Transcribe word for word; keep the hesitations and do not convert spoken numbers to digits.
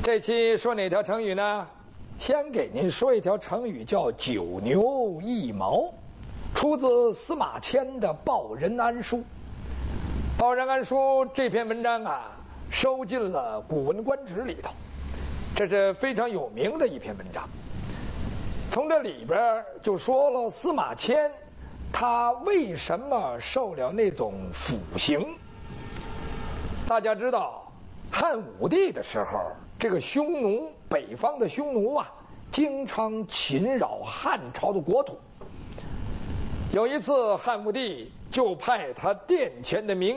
这期说哪条成语呢？先给您说一条成语，叫九牛一毛，出自司马迁的《报任安书》。《报任安书》这篇文章啊，收进了《古文观止》里头，这是非常有名的一篇文章。从这里边就说了司马迁他为什么受了那种腐刑。大家知道，汉武帝的时候，这个匈奴，北方的匈奴啊，经常侵扰汉朝的国土。有一次，汉武帝就派他殿前的名